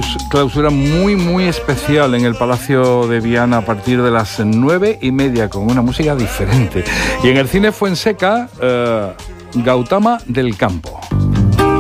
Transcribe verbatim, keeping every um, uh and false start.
clausura muy, muy especial en el Palacio de Viana a partir de las nueve y media con una música diferente. Y en el Cine Fuenseca, eh, Gautama del Campo.